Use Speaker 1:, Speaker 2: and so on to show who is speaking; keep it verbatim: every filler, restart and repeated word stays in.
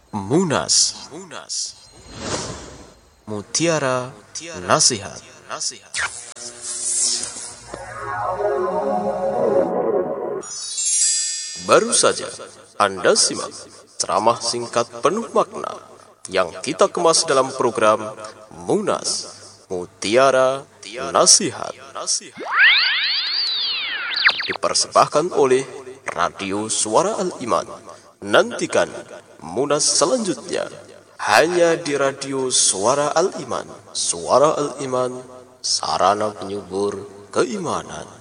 Speaker 1: Munas, Mutiara Nasihat. Baru saja Anda simak ceramah singkat penuh makna yang kita kemas dalam program Munas, Mutiara Nasihat. Dipersembahkan oleh Radio Suara Al-Iman. Nantikan Munas selanjutnya hanya di Radio Suara Al-Iman. Suara Al-Iman, sarana penyubur keimanan.